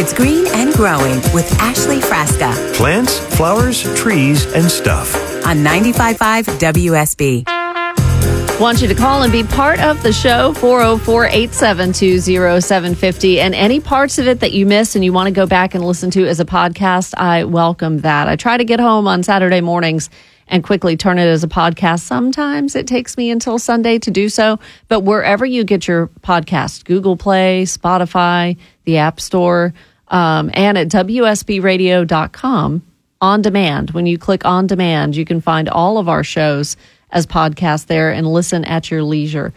It's Green and Growing with Ashley Frasca. Plants, flowers, trees, and stuff. On 95.5 WSB. Want you to call and be part of the show, 404-872-0750. And any parts of it that you miss and you want to go back and listen to as a podcast, I welcome that. I try to get home on Saturday mornings and quickly turn it as a podcast. Sometimes it takes me until Sunday to do so. But wherever you get your podcast, Google Play, Spotify, the App Store, and at WSBradio.com on demand. When you click on demand, you can find all of our shows as podcasts there and listen at your leisure.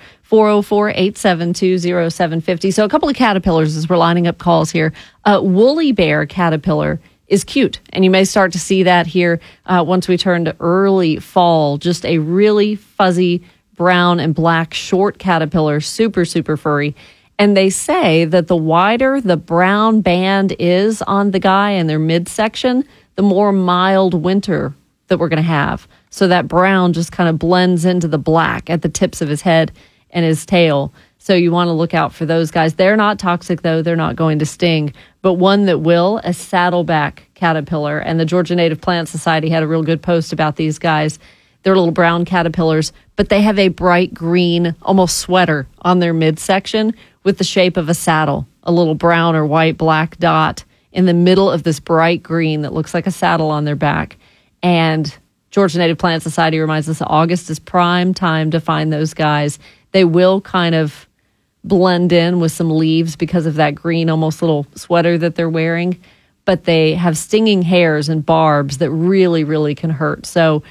404-872-0750. So a couple of caterpillars as we're lining up calls here. Woolly bear caterpillar is cute, and you may start to see that here once we turn to early fall. Just a really fuzzy brown and black short caterpillar, super, super furry. And they say that the wider the brown band is on the guy in their midsection, the more mild winter that we're going to have. So that brown just kind of blends into the black at the tips of his head and his tail. So you want to look out for those guys. They're not toxic, though. They're not going to sting. But one that will, a saddleback caterpillar. And the Georgia Native Plant Society had a real good post about these guys. They're little brown caterpillars, but they have a bright green, almost sweater on their midsection with the shape of a saddle, a little brown or white black dot in the middle of this bright green that looks like a saddle on their back. And Georgia Native Plant Society reminds us that August is prime time to find those guys. They will kind of blend in with some leaves because of that green, almost little sweater that they're wearing. But they have stinging hairs and barbs that really, really can hurt. So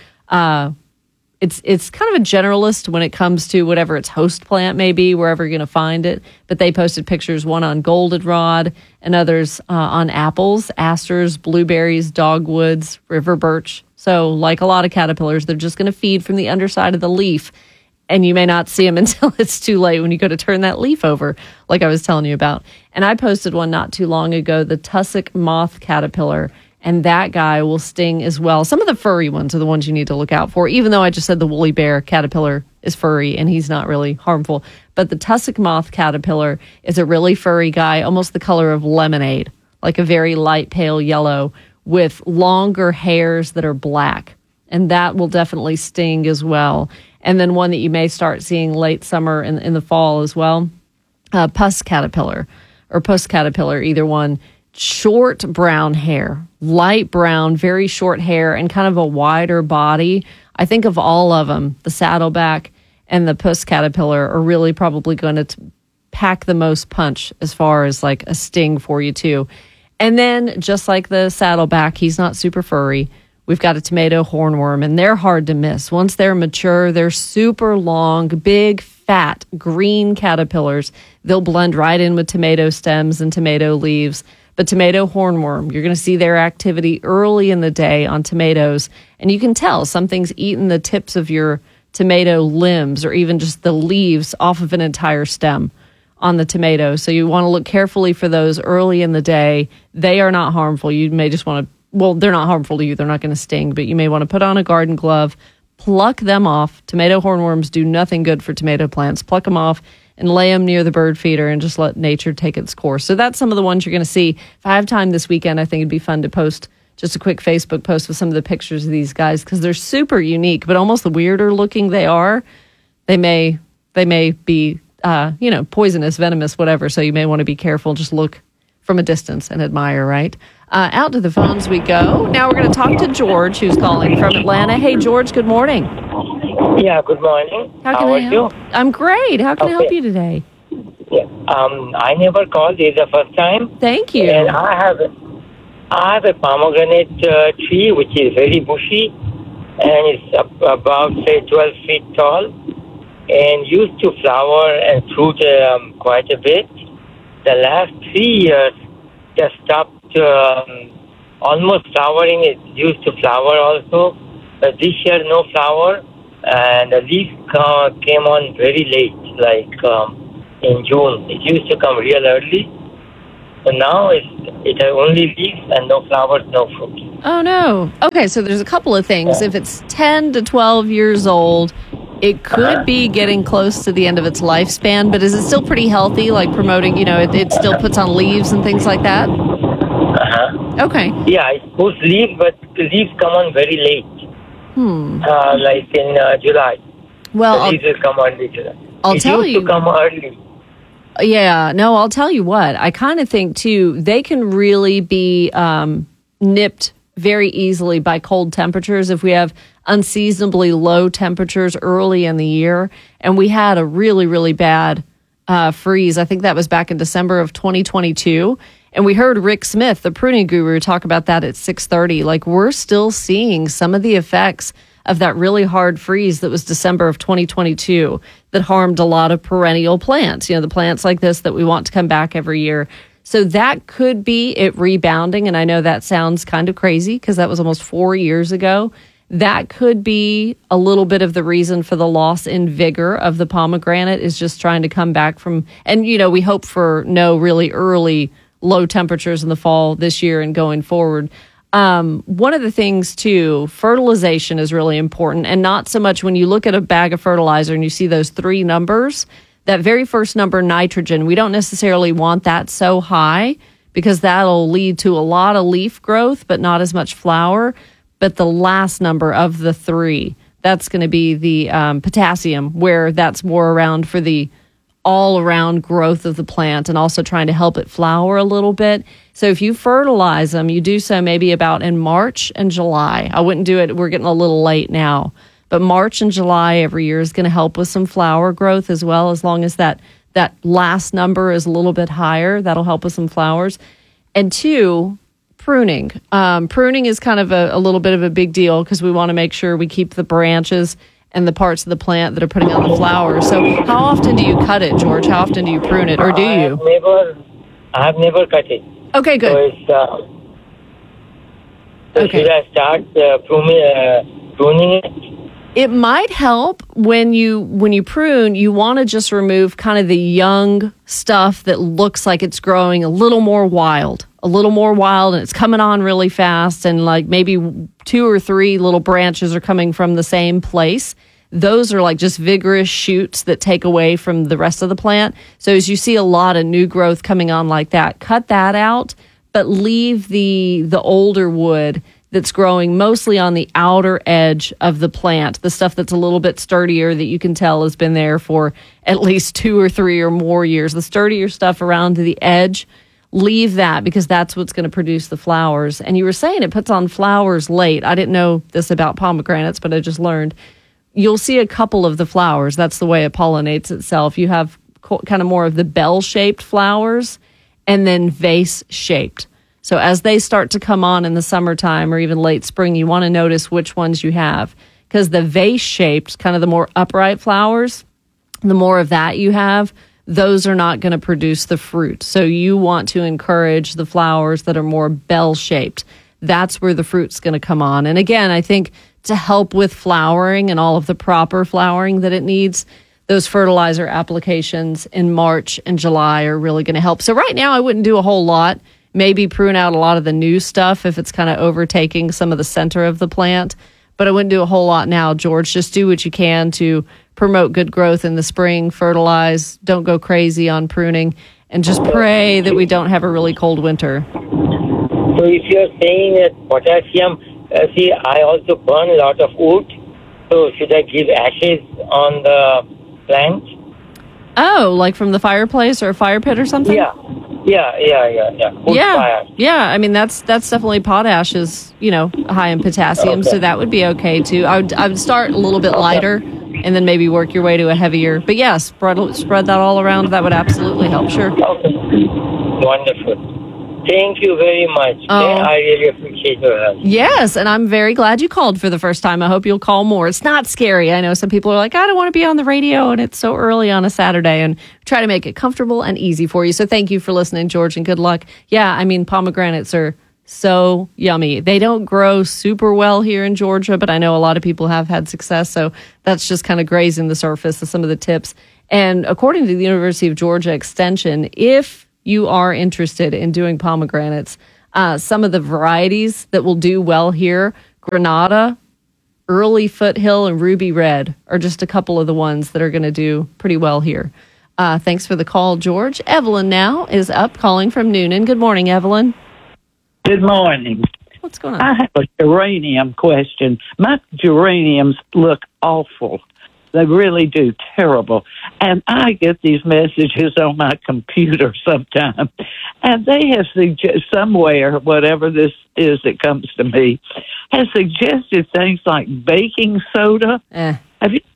it's kind of a generalist when it comes to whatever its host plant may be, wherever you're going to find it. But they posted pictures, one on goldenrod and others on apples, asters, blueberries, dogwoods, river birch. So like a lot of caterpillars, they're just going to feed from the underside of the leaf. And you may not see them until it's too late when you go to turn that leaf over, like I was telling you about. And I posted one not too long ago, the tussock moth caterpillar. And that guy will sting as well. Some of the furry ones are the ones you need to look out for, even though I just said the woolly bear caterpillar is furry and he's not really harmful. But the tussock moth caterpillar is a really furry guy, almost the color of lemonade, like a very light pale yellow with longer hairs that are black. And that will definitely sting as well. And then one that you may start seeing late summer and in the fall as well, puss caterpillar or puss caterpillar, either one. Short brown hair, light brown, very short hair, and kind of a wider body. I think of all of them, the saddleback and the puss caterpillar are really probably going to pack the most punch as far as like a sting for you too. And then just like the saddleback, he's not super furry. We've got a tomato hornworm, and they're hard to miss. Once they're mature, they're super long, big, fat, green caterpillars. They'll blend right in with tomato stems and tomato leaves. But tomato hornworm, you're going to see their activity early in the day on tomatoes. And you can tell something's eaten the tips of your tomato limbs or even just the leaves off of an entire stem on the tomato. So you want to look carefully for those early in the day. They are not harmful. You may just want to, well, they're not harmful to you. They're not going to sting, but you may want to put on a garden glove, pluck them off. Tomato hornworms do nothing good for tomato plants. Pluck them off and lay them near the bird feeder and just let nature take its course. So that's some of the ones you're going to see. If I have time this weekend, I think it'd be fun to post just a quick Facebook post with some of the pictures of these guys because they're super unique, but almost the weirder looking they are, they may be, poisonous, venomous, whatever. So you may want to be careful. Just look from a distance and admire, right? Out to the phones we go. Now we're going to talk to George, who's calling from Atlanta. Hey, George, good morning. Yeah, good morning. How are you? I'm great. How can I help you today? Yeah, I never called. This is the first time. Thank you. And I have a pomegranate tree which is very bushy, and it's about say 12 feet tall, and used to flower and fruit quite a bit. The last 3 years, just stopped almost flowering. It used to flower also, but this year no flower. And the leaf came on very late, like in June. It used to come real early. So now it has only leaves and no flowers, no fruit. Oh, no. Okay, so there's a couple of things. If it's 10 to 12 years old, it could be getting close to the end of its lifespan, but is it still pretty healthy, like promoting, it still puts on leaves and things like that? Okay. Yeah, it puts leaves, but the leaves come on very late. Like in July. Well, the leaves will come on later. I'll it tell used you. to come early. Yeah, no, I'll tell you what. I kind of think, too, they can really be nipped very easily by cold temperatures if we have unseasonably low temperatures early in the year. And we had a really, really bad freeze. I think that was back in December of 2022. And we heard Rick Smith, the pruning guru, talk about that at 6:30. Like, we're still seeing some of the effects of that really hard freeze that was December of 2022 that harmed a lot of perennial plants, you know, the plants like this that we want to come back every year. So that could be it rebounding. And I know that sounds kind of crazy because that was almost 4 years ago. That could be a little bit of the reason for the loss in vigor of the pomegranate, is just trying to come back from, and, you know, we hope for no really early low temperatures in the fall this year and going forward. One of the things, too, fertilization is really important, and not so much when you look at a bag of fertilizer and you see those three numbers. That very first number, nitrogen, we don't necessarily want that so high because that'll lead to a lot of leaf growth, but not as much flower. But the last number of the three, that's going to be the potassium, where that's more around for the all-around growth of the plant and also trying to help it flower a little bit. So if you fertilize them, you do so maybe about in March and July. I wouldn't do it. We're getting a little late now. But March and July every year is going to help with some flower growth as well, as long as that last number is a little bit higher. That'll help with some flowers. And two, pruning. Pruning is kind of a little bit of a big deal because we want to make sure we keep the branches and the parts of the plant that are putting on the flowers. So how often do you cut it, George? How often do you prune it, or do you? I have never cut it. Okay, good. So should I start pruning it? It might help when you prune. You want to just remove kind of the young stuff that looks like it's growing a little more wild, and it's coming on really fast, and like maybe 2 or 3 little branches are coming from the same place. Those are like just vigorous shoots that take away from the rest of the plant. So as you see a lot of new growth coming on like that, cut that out, but leave the older wood that's growing mostly on the outer edge of the plant, the stuff that's a little bit sturdier that you can tell has been there for at least 2 or 3 or more years. The sturdier stuff around the edge, leave that because that's what's going to produce the flowers. And you were saying it puts on flowers late. I didn't know this about pomegranates, but I just learned. You'll see a couple of the flowers. That's the way it pollinates itself. You have kind of more of the bell-shaped flowers and then vase-shaped. So as they start to come on in the summertime or even late spring, you want to notice which ones you have, because the vase-shaped, kind of the more upright flowers, the more of that you have, those are not going to produce the fruit. So you want to encourage the flowers that are more bell-shaped. That's where the fruit's going to come on. And again, I think to help with flowering and all of the proper flowering that it needs, those fertilizer applications in March and July are really going to help. So right now I wouldn't do a whole lot. Maybe prune out a lot of the new stuff if it's kind of overtaking some of the center of the plant. But I wouldn't do a whole lot now, George. Just do what you can to promote good growth in the spring, fertilize, don't go crazy on pruning, and just pray that we don't have a really cold winter. So if you're saying that potassium, see, I also burn a lot of wood. So should I give ashes on the plant? Oh, like from the fireplace or a fire pit or something? Yeah. Wood fire. Yeah. I mean, that's definitely, potash is, high in potassium, so that would be okay too. I would start a little bit lighter and then maybe work your way to a heavier. But yeah, spread that all around. That would absolutely help. Sure. Okay. Wonderful. Thank you very much. I really appreciate your help. Yes, and I'm very glad you called for the first time. I hope you'll call more. It's not scary. I know some people are like, I don't want to be on the radio, and it's so early on a Saturday, and try to make it comfortable and easy for you. So thank you for listening, George, and good luck. Yeah, I mean, pomegranates are so yummy. They don't grow super well here in Georgia, but I know a lot of people have had success, so that's just kind of grazing the surface of some of the tips. And according to the University of Georgia Extension, if you are interested in doing pomegranates, some of the varieties that will do well here, Granada, Early Foothill, and Ruby Red are just a couple of the ones that are going to do pretty well here. Thanks for the call, George. Evelyn now is up calling from Noonan. Good morning, Evelyn. Good morning. What's going on? I have a geranium question. My geraniums look awful. They really do, terrible. And I get these messages on my computer sometimes. And they have suggested somewhere, whatever this is that comes to me, has suggested things like baking soda. Have you?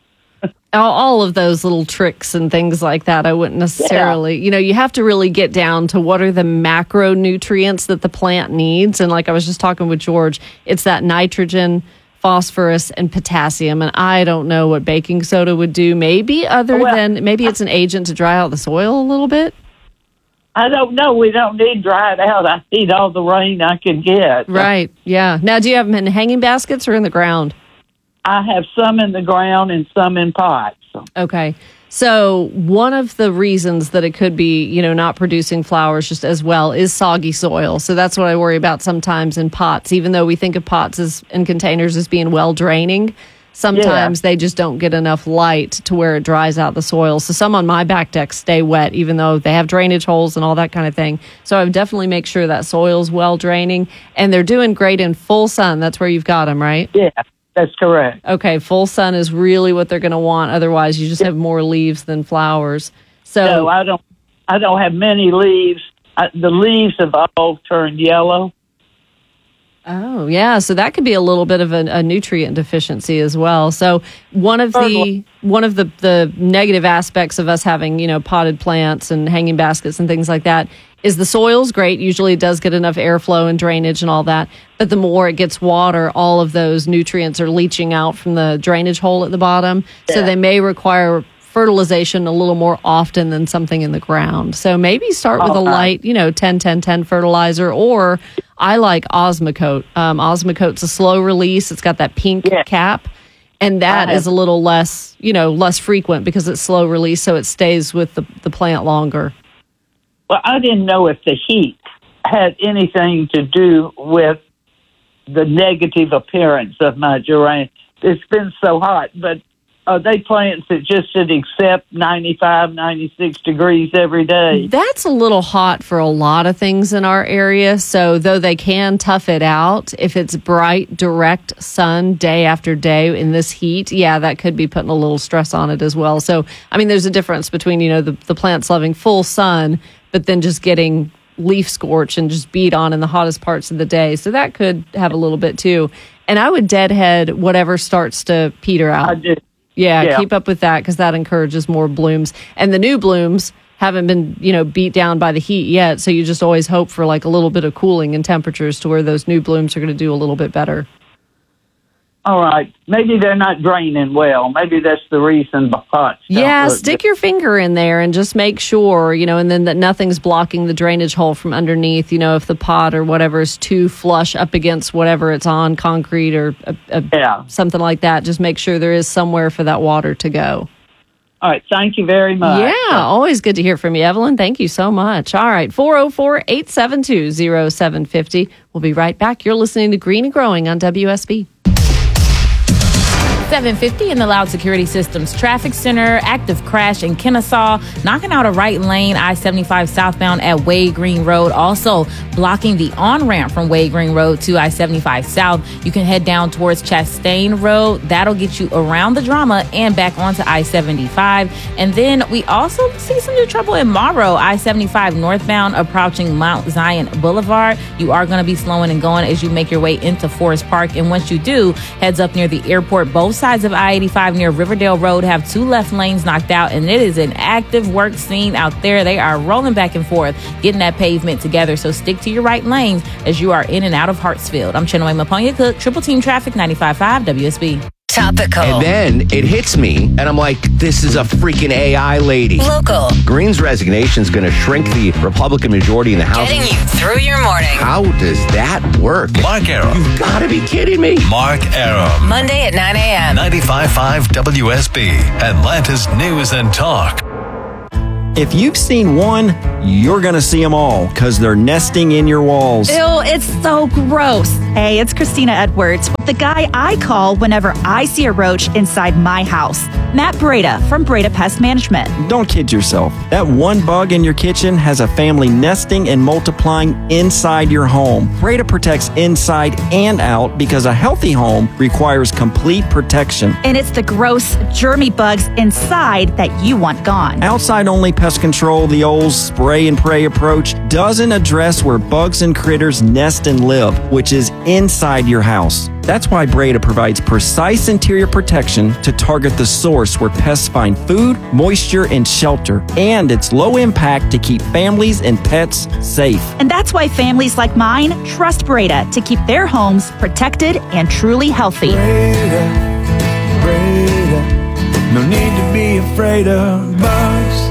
All of those little tricks and things like that, I wouldn't necessarily, you have to really get down to what are the macronutrients that the plant needs. And like I was just talking with George, it's that nitrogen, phosphorus, and potassium. And I don't know what baking soda would do. Maybe maybe it's an agent to dry out the soil a little bit. I don't know. We don't need dried out. I need all the rain I can get. Right. Yeah. Now, do you have them in hanging baskets or in the ground? I have some in the ground and some in pots. Okay. So one of the reasons that it could be, not producing flowers just as well is soggy soil. So that's what I worry about sometimes in pots. Even though we think of pots and containers as being well draining, sometimes they just don't get enough light to where it dries out the soil. So some on my back deck stay wet, even though they have drainage holes and all that kind of thing. So I would definitely make sure that soil's well draining. And they're doing great in full sun. That's where you've got them, right? Yeah. That's correct. Okay, full sun is really what they're going to want. Otherwise, you just have more leaves than flowers. So no, I don't have many leaves. The leaves have all turned yellow. Oh, yeah. So that could be a little bit of a nutrient deficiency as well. So one of the negative aspects of us having, potted plants and hanging baskets and things like that is the soil's great. Usually it does get enough airflow and drainage and all that. But the more it gets water, all of those nutrients are leaching out from the drainage hole at the bottom. Yeah. So they may require fertilization a little more often than something in the ground. So maybe start with a light, 10-10-10 fertilizer, or I like Osmocote. Osmocote's a slow release. It's got that pink cap, and that is a little less, less frequent because it's slow release, so it stays with the plant longer. Well, I didn't know if the heat had anything to do with the negative appearance of my geranium. It's been so hot, but are they plants that just should accept 95, 96 degrees every day? That's a little hot for a lot of things in our area. So though they can tough it out, if it's bright, direct sun day after day in this heat, that could be putting a little stress on it as well. So, there's a difference between, the plants loving full sun, but then just getting leaf scorch and just beat on in the hottest parts of the day. So that could have a little bit too. And I would deadhead whatever starts to peter out. I did. Yeah, keep up with that because that encourages more blooms. And the new blooms haven't been, beat down by the heat yet. So you just always hope for like a little bit of cooling in temperatures to where those new blooms are going to do a little bit better. All right. Maybe they're not draining well. Maybe that's the reason the pots don't look stick good. your finger in there and just make sure, and then that nothing's blocking the drainage hole from underneath. If the pot or whatever is too flush up against whatever it's on, concrete or something like that, just make sure there is somewhere for that water to go. All right. Thank you very much. Yeah, always good to hear from you, Evelyn. Thank you so much. All right, 404-872-0750. We'll be right back. You're listening to Green and Growing on WSB. 750 in the Loud Security Systems Traffic Center. Active crash in Kennesaw, knocking out a right lane, I-75 southbound at Wade Green Road. Also blocking the on-ramp from Wade Green Road to I-75 south. You can head down towards Chastain Road. That'll get you around the drama and back onto I-75. And then we also see some new trouble in Morrow, I-75 northbound approaching Mount Zion Boulevard. You are going to be slowing and going as you make your way into Forest Park. And once you do, heads up near the airport. Both sides of I-85 near Riverdale Road have two left lanes knocked out, and it is an active work scene out there. They are rolling back and forth, getting that pavement together. So stick to your right lanes as you are in and out of Hartsfield. I'm Chinaway Maponya Cook, Triple Team Traffic, 95.5 WSB. Topical. And then it hits me, and I'm like, this is a freaking AI lady. Local. Green's resignation is going to shrink the Republican majority in the House. Getting you through your morning. How does that work? Mark Arum. You've got to be kidding me. Mark Arum. Monday at 9 a.m. 95.5 WSB, Atlanta's News and Talk. If you've seen one, you're going to see them all because they're nesting in your walls. Ew, it's so gross. Hey, it's Christina Edwards, the guy I call whenever I see a roach inside my house. Matt Breda from Breda Pest Management. Don't kid yourself. That one bug in your kitchen has a family nesting and multiplying inside your home. Breda protects inside and out because a healthy home requires complete protection. And it's the gross, germy bugs inside that you want gone. Outside-only pest control, the old spray and pray approach, doesn't address where bugs and critters nest and live, which is inside your house. That's why Breda provides precise interior protection to target the source where pests find food, moisture, and shelter. And it's low impact to keep families and pets safe. And that's why families like mine trust Breda to keep their homes protected and truly healthy. Breda, no need to be afraid of bugs.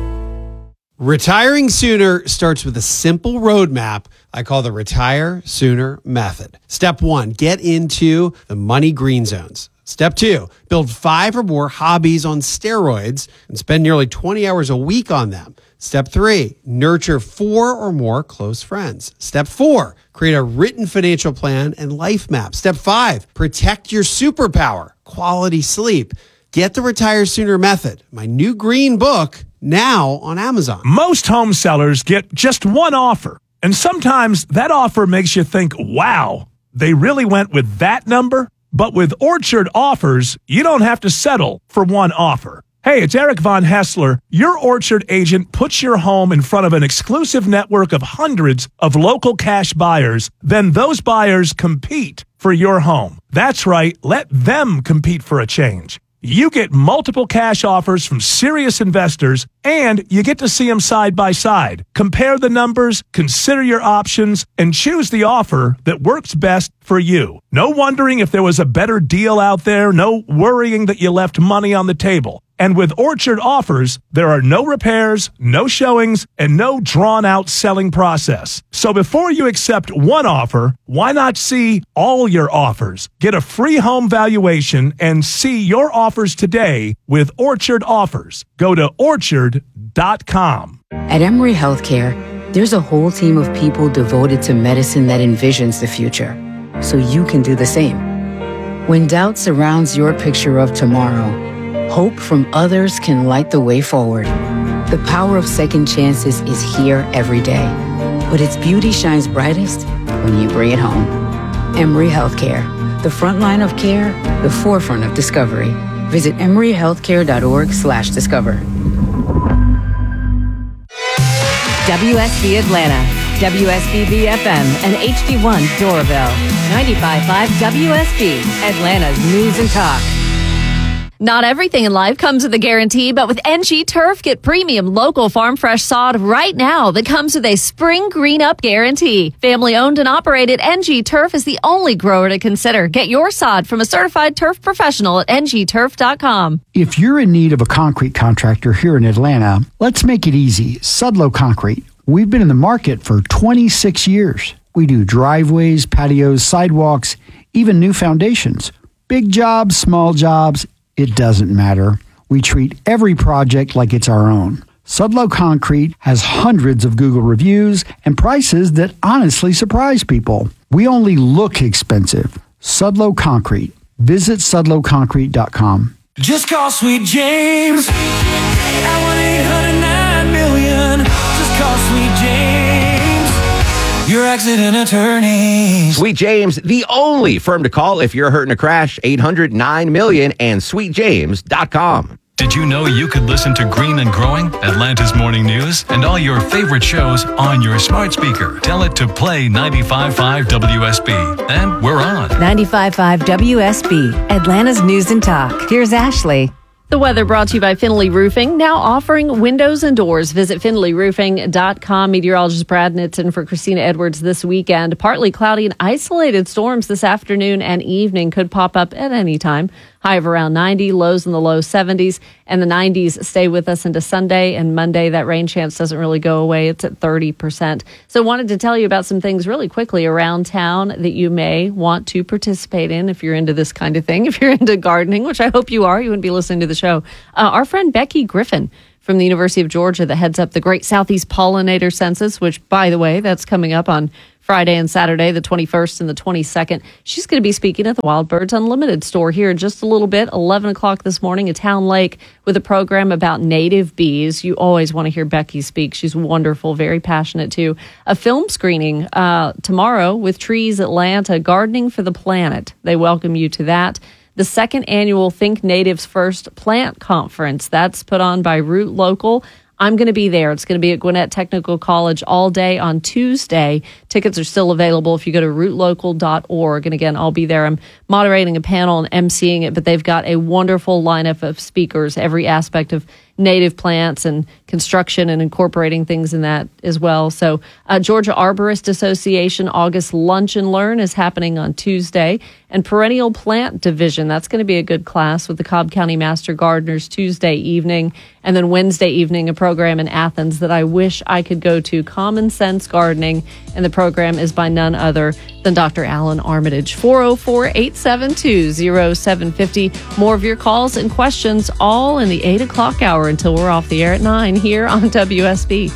Retiring sooner starts with a simple roadmap I call the Retire Sooner Method. Step 1, get into the money green zones. Step 2, build 5 or more hobbies on steroids and spend nearly 20 hours a week on them. Step 3, nurture 4 or more close friends. Step 4, create a written financial plan and life map. Step 5, protect your superpower, quality sleep. Get the Retire Sooner Method, my new green book, now on Amazon. Most home sellers get just one offer, and sometimes that offer makes you think, wow, they really went with that number? But with Orchard Offers, you don't have to settle for one offer. Hey, it's Eric Von Hessler. Your Orchard agent puts your home in front of an exclusive network of hundreds of local cash buyers. Then those buyers compete for your home. That's right, let them compete for a change. You get multiple cash offers from serious investors, and you get to see them side by side. Compare the numbers, consider your options, and choose the offer that works best for you. No wondering if there was a better deal out there, no worrying that you left money on the table. And with Orchard Offers, there are no repairs, no showings, and no drawn-out selling process. So before you accept one offer, why not see all your offers? Get a free home valuation and see your offers today with Orchard Offers. Go to orchard.com. At Emory Healthcare, there's a whole team of people devoted to medicine that envisions the future, so you can do the same. When doubt surrounds your picture of tomorrow, hope from others can light the way forward. The power of second chances is here every day, but its beauty shines brightest when you bring it home. Emory Healthcare, the front line of care, the forefront of discovery. Visit emoryhealthcare.org/discover. WSB Atlanta, WSB BFM, and HD1 Doraville. 95.5 WSB, Atlanta's News and Talk. Not everything in life comes with a guarantee, but with NG Turf, get premium local farm fresh sod right now that comes with a spring green up guarantee. Family owned and operated, NG Turf is the only grower to consider. Get your sod from a certified turf professional at ngturf.com. If you're in need of a concrete contractor here in Atlanta, let's make it easy. Sudlow Concrete. We've been in the market for 26 years. We do driveways, patios, sidewalks, even new foundations. Big jobs, small jobs, it doesn't matter. We treat every project like it's our own. Sudlow Concrete has hundreds of Google reviews and prices that honestly surprise people. We only look expensive. Sudlow Concrete. Visit sudlowconcrete.com. Just call Sweet James at 1-800-9-million. Just call Sweet James, your accident attorney. Sweet James, the only firm to call if you're hurting a crash. 800-9-million and sweetjames.com. Did you know you could listen to Green and Growing, Atlanta's morning news, and all your favorite shows on your smart speaker? Tell it to play 95.5 WSB. And we're on. 95.5 WSB, Atlanta's News and Talk. Here's Ashley. The weather brought to you by Finley Roofing, now offering windows and doors. Visit finleyroofing.com. Meteorologist Brad Nitzen for Christina Edwards this weekend. Partly cloudy and isolated storms this afternoon and evening could pop up at any time. High of around 90, lows in the low 70s, and the 90s stay with us into Sunday and Monday. That rain chance doesn't really go away. It's at 30%. So wanted to tell you about some things really quickly around town that you may want to participate in if you're into this kind of thing. If you're into gardening, which I hope you are, you wouldn't be listening to the show. Our friend Becky Griffin from the University of Georgia that heads up the Great Southeast Pollinator Census, which, by the way, that's coming up on Friday and Saturday, the 21st and the 22nd. She's going to be speaking at the Wild Birds Unlimited store here in just a little bit, 11 o'clock this morning at Town Lake with a program about native bees. You always want to hear Becky speak. She's wonderful, very passionate too. A film screening tomorrow with Trees Atlanta, Gardening for the Planet. They welcome you to that. The second annual Think Natives First Plant Conference. That's put on by Root Local. I'm going to be there. It's going to be at Gwinnett Technical College all day on Tuesday. Tickets are still available if you go to rootlocal.org. And again, I'll be there. I'm moderating a panel and emceeing it, but they've got a wonderful lineup of speakers, every aspect of native plants and construction and incorporating things in that as well. So Georgia Arborist Association August Lunch and Learn is happening on Tuesday. And Perennial Plant Division, that's going to be a good class with the Cobb County Master Gardeners Tuesday evening. And then Wednesday evening, a program in Athens that I wish I could go to, Common Sense Gardening. And the program is by none other than Dr. Alan Armitage. 404-872-0750. More of your calls and questions all in the 8 o'clock hour until we're off the air at 9 here on WSB.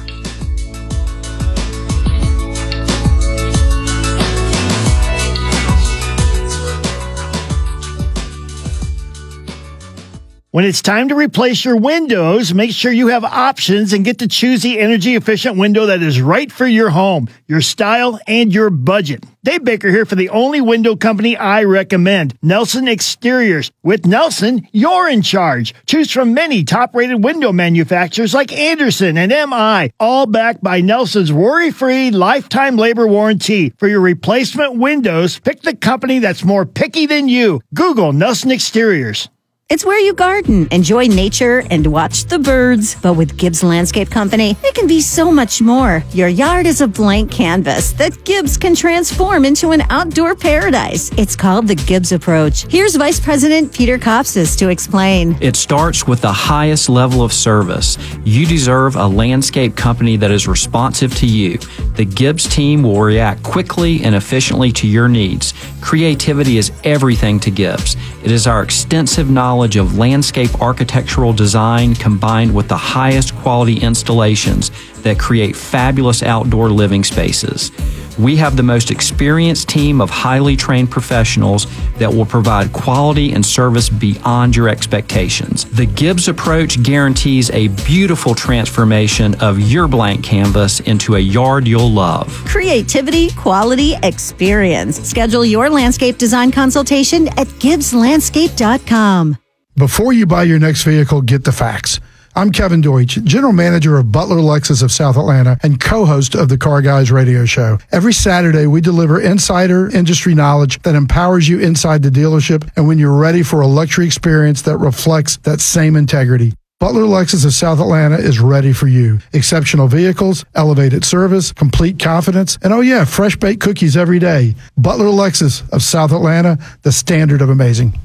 When it's time to replace your windows, make sure you have options and get to choose the energy-efficient window that is right for your home, your style, and your budget. Dave Baker here for the only window company I recommend, Nelson Exteriors. With Nelson, you're in charge. Choose from many top-rated window manufacturers like Anderson and MI, all backed by Nelson's worry-free lifetime labor warranty. For your replacement windows, pick the company that's more picky than you. Google Nelson Exteriors. It's where you garden, enjoy nature, and watch the birds. But with Gibbs Landscape Company, it can be so much more. Your yard is a blank canvas that Gibbs can transform into an outdoor paradise. It's called the Gibbs Approach. Here's Vice President Peter Kopsis to explain. It starts with the highest level of service. You deserve a landscape company that is responsive to you. The Gibbs team will react quickly and efficiently to your needs. Creativity is everything to Gibbs. It is our extensive knowledge of landscape architectural design combined with the highest quality installations that create fabulous outdoor living spaces. We have the most experienced team of highly trained professionals that will provide quality and service beyond your expectations. The Gibbs Approach guarantees a beautiful transformation of your blank canvas into a yard you'll love. Creativity, quality, experience. Schedule your landscape design consultation at GibbsLandscape.com. Before you buy your next vehicle, get the facts. I'm Kevin Deutsch, General Manager of Butler Lexus of South Atlanta and co-host of the Car Guys radio show. Every Saturday, we deliver insider industry knowledge that empowers you inside the dealership and when you're ready for a luxury experience that reflects that same integrity. Butler Lexus of South Atlanta is ready for you. Exceptional vehicles, elevated service, complete confidence, and oh yeah, fresh baked cookies every day. Butler Lexus of South Atlanta, the standard of amazing.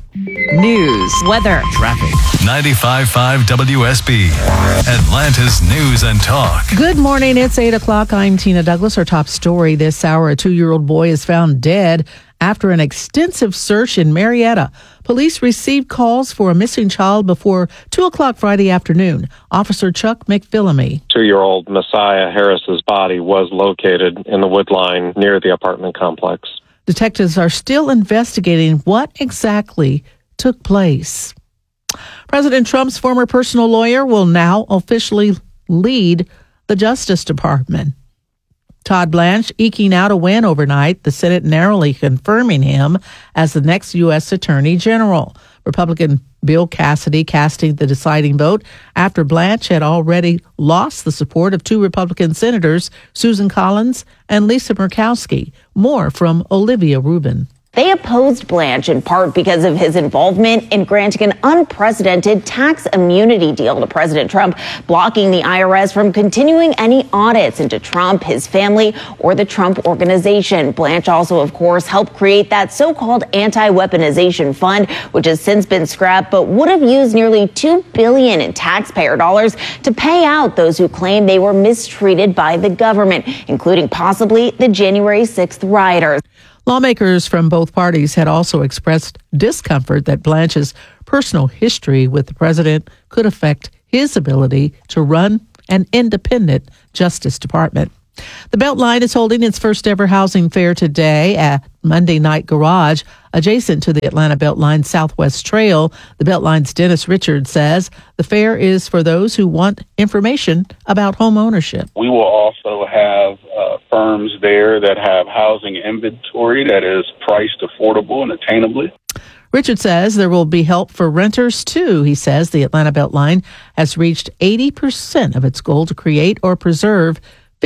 News, weather, traffic. 95.5 WSB, Atlanta's News and Talk. Good morning. It's 8 o'clock. I'm Tina Douglas. Our top story this hour, a 2-year-old boy is found dead after an extensive search in Marietta. Police received calls for a missing child before 2 o'clock Friday afternoon. Officer Chuck McPhillamy. 2-year-old Messiah Harris's body was located in the wood line near the apartment complex. Detectives are still investigating what exactly took place. President Trump's former personal lawyer will now officially lead the Justice Department. Todd Blanche eking out a win overnight, the Senate narrowly confirming him as the next U.S. Attorney General. Republican Bill Cassidy casting the deciding vote after Blanche had already lost the support of 2 Republican senators, Susan Collins and Lisa Murkowski. More from Olivia Rubin. They opposed Blanche in part because of his involvement in granting an unprecedented tax immunity deal to President Trump, blocking the IRS from continuing any audits into Trump, his family, or the Trump Organization. Blanche also, of course, helped create that so-called anti-weaponization fund, which has since been scrapped, but would have used nearly $2 billion in taxpayer dollars to pay out those who claim they were mistreated by the government, including possibly the January 6th rioters. Lawmakers from both parties had also expressed discomfort that Blanche's personal history with the president could affect his ability to run an independent Justice Department. The Beltline is holding its first ever housing fair today at Monday Night Garage, adjacent to the Atlanta Beltline Southwest Trail. The Beltline's Dennis Richards says the fair is for those who want information about home ownership. We will also have firms there that have housing inventory that is priced affordable and attainably. Richard says there will be help for renters, too. He says the Atlanta Beltline has reached 80% of its goal to create or preserve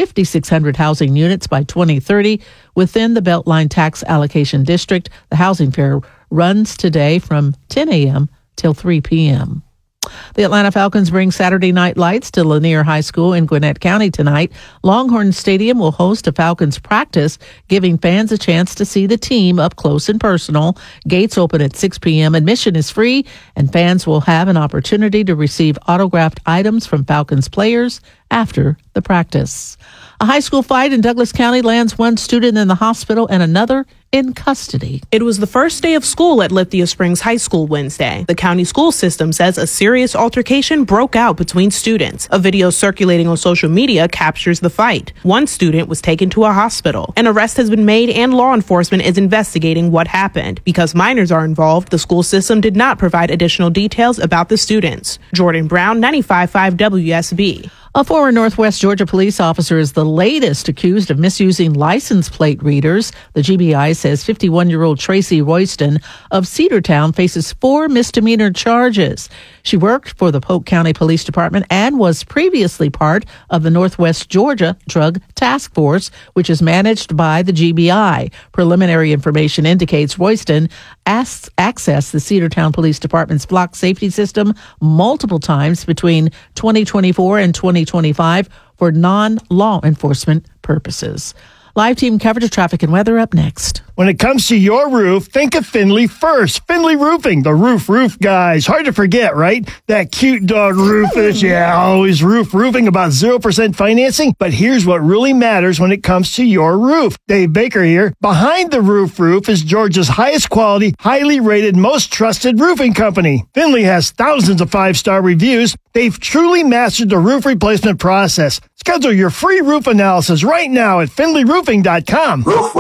5,600 housing units by 2030 within the Beltline Tax Allocation District. The housing fair runs today from 10 a.m. till 3 p.m. The Atlanta Falcons bring Saturday Night Lights to Lanier High School in Gwinnett County tonight. Longhorn Stadium will host a Falcons practice, giving fans a chance to see the team up close and personal. Gates open at 6 p.m. Admission is free, and fans will have an opportunity to receive autographed items from Falcons players after the practice. A high school fight in Douglas County lands one student in the hospital and another in custody. It was the first day of school at Lithia Springs High School Wednesday. The county school system says a serious altercation broke out between students. A video circulating on social media captures the fight. One student was taken to a hospital. An arrest has been made and law enforcement is investigating what happened. Because minors are involved, the school system did not provide additional details about the students. Jordan Brown, 95.5 WSB. A former Northwest Georgia police officer is the latest accused of misusing license plate readers. The GBI says 51-year-old Tracy Royston of Cedartown faces 4 misdemeanor charges. She worked for the Polk County Police Department and was previously part of the Northwest Georgia Drug Task Force, which is managed by the GBI. Preliminary information indicates Royston accessed the Cedartown Police Department's block safety system multiple times between 2024 and 2025 for non-law enforcement purposes. Live team coverage of traffic and weather up next. When it comes to your roof, think of Finley first. Finley Roofing, the roof guys. Hard to forget, right? That cute dog Rufus. Yeah, always roofing, about 0% financing. But here's what really matters when it comes to your roof. Dave Baker here. Behind the roof is Georgia's highest quality, highly rated, most trusted roofing company. Finley has thousands of 5-star reviews. They've truly mastered the roof replacement process. Schedule your free roof analysis right now at finleyroofing.com. Roof.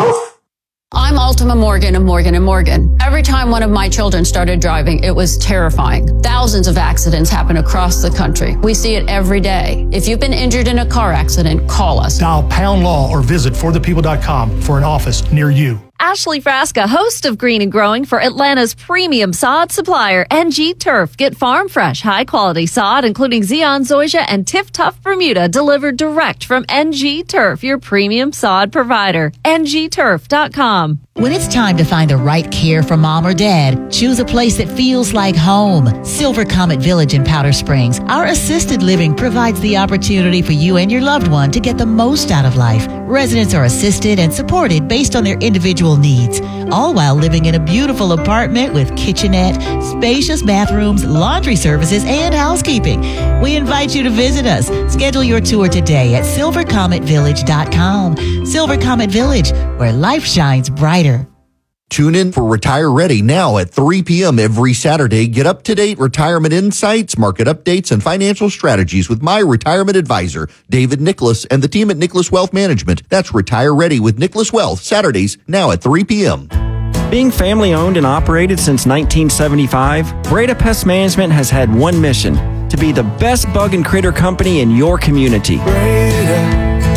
I'm Ultima Morgan of Morgan & Morgan. Every time one of my children started driving, it was terrifying. Thousands of accidents happen across the country. We see it every day. If you've been injured in a car accident, call us. Dial # law or visit forthepeople.com for an office near you. Ashley Frasca, host of Green and Growing for Atlanta's premium sod supplier, NG Turf. Get farm fresh, high quality sod, including Zeon Zoysia and Tiff Tough Bermuda, delivered direct from NG Turf, your premium sod provider. ngturf.com. When it's time to find the right care for mom or dad, choose a place that feels like home. Silver Comet Village in Powder Springs. Our assisted living provides the opportunity for you and your loved one to get the most out of life. Residents are assisted and supported based on their individual needs, all while living in a beautiful apartment with kitchenette, spacious bathrooms, laundry services, and housekeeping. We invite you to visit us. Schedule your tour today at silvercometvillage.com. Silver Comet Village, where life shines brighter. Tune in for Retire Ready now at 3 p.m. every Saturday. Get up-to-date retirement insights, market updates, and financial strategies with my retirement advisor, David Nicholas, and the team at Nicholas Wealth Management. That's Retire Ready with Nicholas Wealth, Saturdays now at 3 p.m. Being family-owned and operated since 1975, Breda Pest Management has had one mission: to be the best bug and critter company in your community. Breda,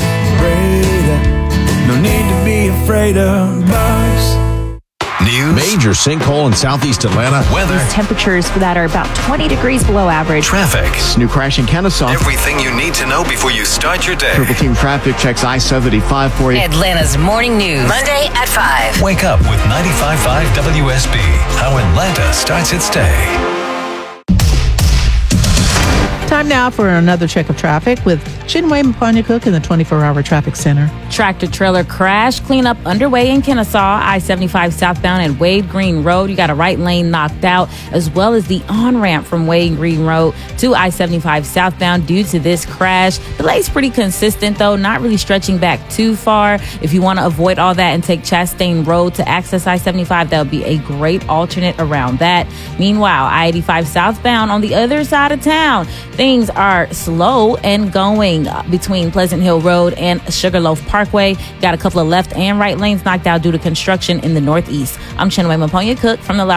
no need to be afraid of bugs. News. Major sinkhole in southeast Atlanta. Weather. Temperatures that are about 20 degrees below average. Traffic. New crash in Kennesaw. Everything you need to know before you start your day. Triple Team Traffic checks I-75 for you. Atlanta's morning news. Monday at 5. Wake up with 95.5 WSB. How Atlanta starts its day. Time now for another check of traffic with Chinwe Mpanya-Cook in the 24-hour traffic center. Tractor trailer crash cleanup underway in Kennesaw, I-75 southbound and Wade Green Road. You got a right lane knocked out, as well as the on-ramp from Wade Green Road to I-75 southbound due to this crash. Delay's pretty consistent, though, not really stretching back too far. If you want to avoid all that and take Chastain Road to access I-75, that would be a great alternate around that. Meanwhile, I-85 southbound on the other side of town, things Things are slow and going between Pleasant Hill Road and Sugarloaf Parkway. Got a couple of left and right lanes knocked out due to construction in the northeast. I'm Chinwe Maponya Cook from the